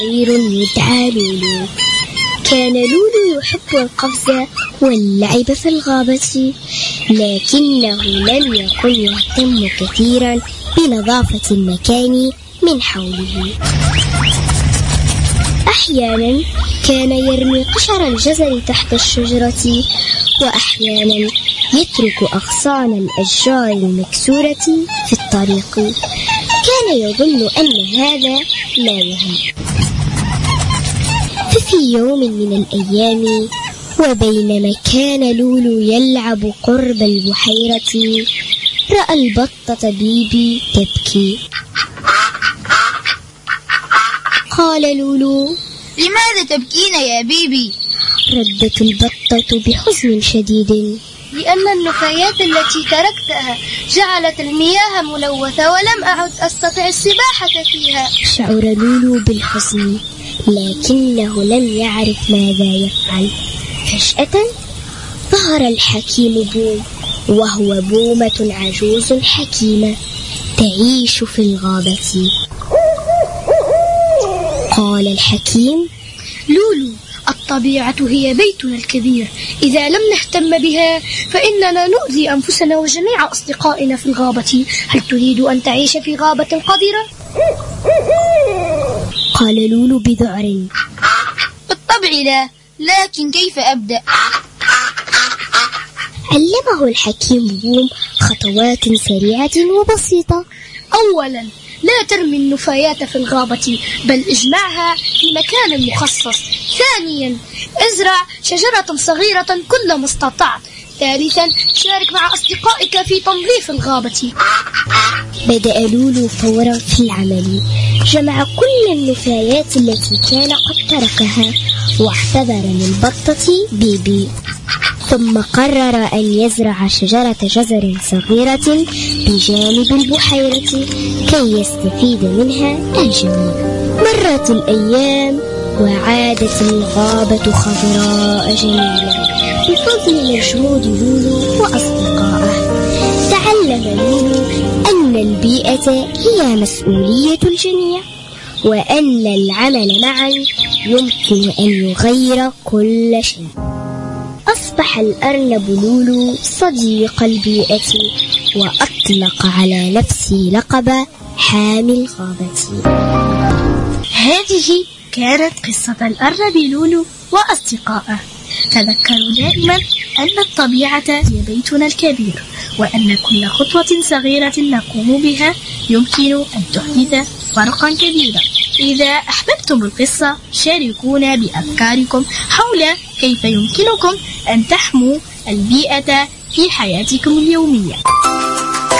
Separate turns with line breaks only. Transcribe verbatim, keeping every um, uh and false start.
طير يدعى لولو. كان لولو يحب القفز واللعب في الغابة، لكنه لم يكن يهتم كثيرا بنظافة المكان من حوله. أحيانا كان يرمي قشر الجزر تحت الشجرة، وأحيانا يترك أغصان الأشجار المكسورة في الطريق. كان يظن أن هذا لا يهم. ففي يوم من الأيام، وبينما كان لولو يلعب قرب البحيرة، رأى البطة بيبي تبكي. قال لولو:
لماذا تبكين يا بيبي؟
ردت البطة بحزن شديد:
لأن النفايات التي تركتها جعلت المياه ملوثة ولم أعد أستطيع السباحة فيها.
شعر لولو بالحزن، لكنه لم يعرف ماذا يفعل. فجأة ظهر الحكيم بوم، وهو بومة عجوز حكيمة تعيش في الغابة. قال الحكيم:
لولو، الطبيعة هي بيتنا الكبير، إذا لم نهتم بها فإننا نؤذي أنفسنا وجميع أصدقائنا في الغابة. هل تريد أن تعيش في غابة قذرة؟
قال لولو بذعر:
بالطبع لا، لكن كيف أبدأ؟
علمه الحكيم بوم خطوات سريعة وبسيطة.
أولا، لا ترمي النفايات في الغابة، بل اجمعها في مكان مخصص. ثانيا، ازرع شجرة صغيرة كلما استطعت. ثالثا، شارك مع أصدقائك في تنظيف الغابة.
بدأ لولو فورا في العمل. جمع كل النفايات التي كان قد تركها، واعتذر للبطة بيبي، ثم قرر أن يزرع شجرة جزر صغيرة بجانب البحيرة كي يستفيد منها الجميع. مرت الأيام، وعادت الغابة خضراء جميلة بفضل مجهود لولو وأصدقائه. تعلم لولو أن البيئة هي مسؤولية الجميع، وأن العمل معا يمكن أن يغير كل شيء. أصبح الأرنب لولو صديق البيئة، وأطلق على نفسه لقب حامي الغابة.
هذه كانت قصة الأرنب لولو وأصدقائه. تذكروا دائما أن الطبيعة هي بيتنا الكبير، وأن كل خطوة صغيرة نقوم بها يمكن أن تحدث فرقا كبيرا. إذا أحببتم القصة شاركونا بأفكاركم حول كيف يمكنكم أن تحموا البيئة في حياتكم اليومية.